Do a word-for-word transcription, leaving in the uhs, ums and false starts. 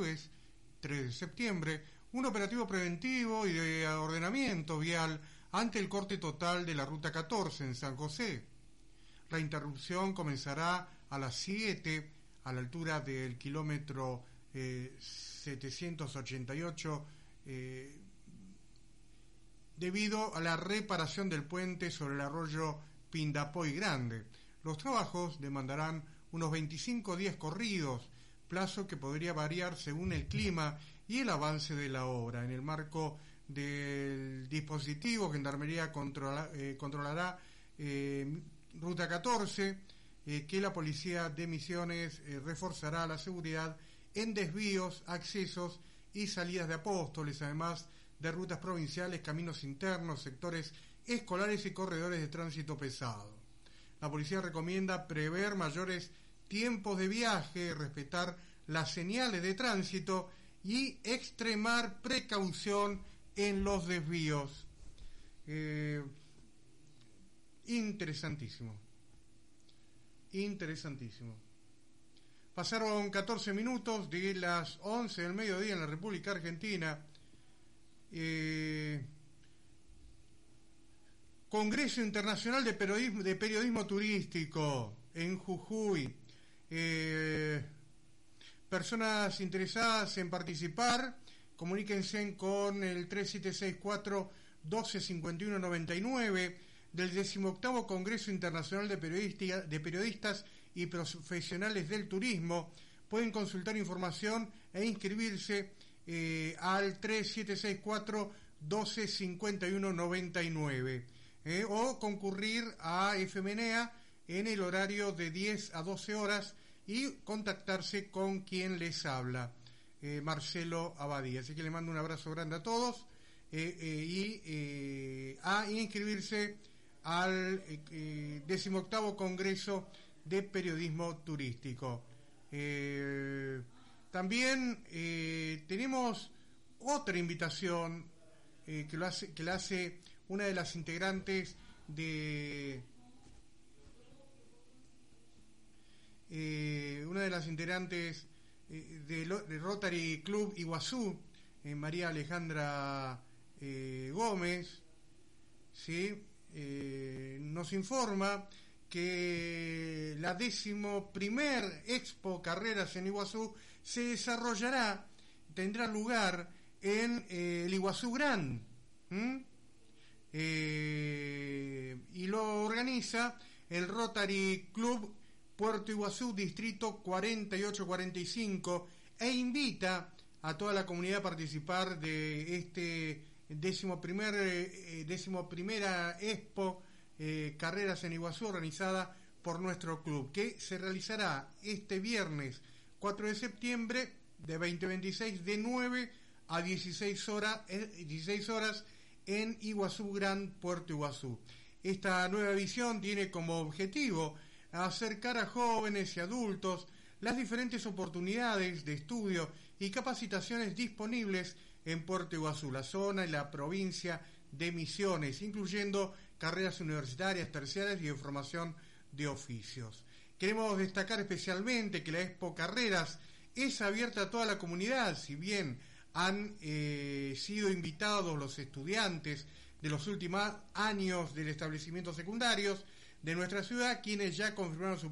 jueves tres de septiembre, un operativo preventivo y de ordenamiento vial ante el corte total de la ruta catorce en San José. La interrupción comenzará a las siete a la altura del kilómetro eh, setecientos ochenta y ocho eh, debido a la reparación del puente sobre el arroyo Pindapoy Grande. Los trabajos demandarán unos veinticinco días corridos, plazo que podría variar según el clima y el avance de la obra. En el marco del dispositivo, Gendarmería controla, eh, controlará eh, Ruta catorce, eh, que la Policía de Misiones eh, reforzará la seguridad en desvíos, accesos y salidas de Apóstoles, además de rutas provinciales, caminos internos, sectores escolares y corredores de tránsito pesado. La policía recomienda prever mayores tiempos de viaje, respetar las señales de tránsito y extremar precaución en los desvíos. Eh, interesantísimo. Interesantísimo. Pasaron catorce minutos de las once del mediodía en la República Argentina. Eh, Congreso Internacional de Periodismo, de Periodismo Turístico en Jujuy. Eh, personas interesadas en participar, comuníquense con el tres siete seis cuatro, doce cincuenta y uno noventa y nueve del decimoctavo Congreso Internacional de, Periodista, de Periodistas y Profesionales del Turismo. Pueden consultar información e inscribirse eh, al tres siete seis cuatro, doce cincuenta y uno noventa y nueve eh, o concurrir a Efemenea en el horario de diez a doce horas y contactarse con quien les habla, eh, Marcelo Abadía. Así que le mando un abrazo grande a todos eh, eh, y eh, a inscribirse al eh, decimoctavo Congreso de Periodismo Turístico. Eh, también eh, tenemos otra invitación eh, que lo hace, que la hace una de las integrantes de eh, una de las integrantes eh, de, de Rotary Club Iguazú, eh, María Alejandra eh, Gómez, sí. Eh, nos informa que la décimo primer Expo Carreras en Iguazú se desarrollará, tendrá lugar en eh, el Iguazú Gran ¿Mm? eh, y lo organiza el Rotary Club Puerto Iguazú Distrito cuarenta y ocho cuarenta y cinco e invita a toda la comunidad a participar de este décimo primer eh, décimo primera Expo eh, Carreras en Iguazú, organizada por nuestro club, que se realizará este viernes cuatro de septiembre de veinte veintiséis de nueve a dieciséis horas, eh, dieciséis horas en Iguazú Gran, Puerto Iguazú. Esta nueva visión tiene como objetivo acercar a jóvenes y adultos las diferentes oportunidades de estudio y capacitaciones disponibles en Puerto Iguazú, la zona y la provincia de Misiones, incluyendo carreras universitarias, terciarias y de formación de oficios. Queremos destacar especialmente que la Expo Carreras es abierta a toda la comunidad, si bien han eh, sido invitados los estudiantes de los últimos años del establecimiento secundarios de nuestra ciudad, quienes ya confirmaron su